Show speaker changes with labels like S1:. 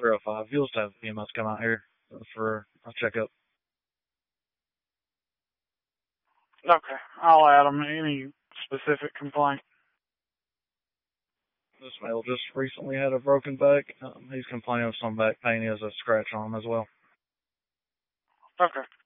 S1: 305. You'll just have EMS come out here for a checkup.
S2: Okay, I'll add them. Any specific complaint?
S1: This male just recently had a broken back. He's complaining of some back pain. He has a scratch on him as well.
S2: Okay.